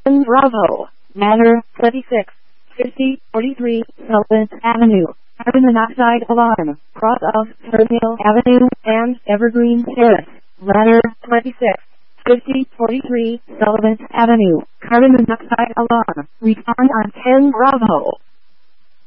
10 Bravo, Matter 26, 50, 43, Sullivan Avenue. Carbon monoxide alarm, cross of Turnhill Avenue and Evergreen Terrace. Ladder 26, 50, 43, Sullivan Avenue. Carbon monoxide alarm. Respond on 10 Bravo.